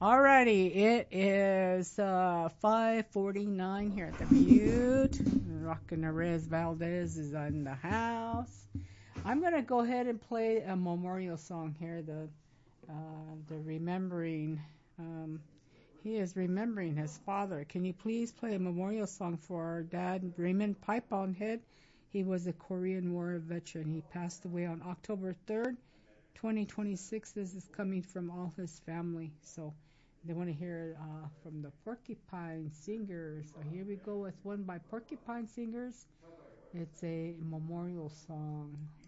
Alrighty, it is 5:49 here at the Butte. Rockin' Reyes Valdez is in the house. I'm gonna go ahead and play a memorial song here. The remembering. Um, he is remembering his father. Can you please play a memorial song for our dad, Raymond Pipe on Head? He was a Korean War veteran. He passed away on October 3rd, 2026. This is coming from all his family. So they want to hear from the Porcupine Singers. So here we go with one by Porcupine Singers. It's a memorial song.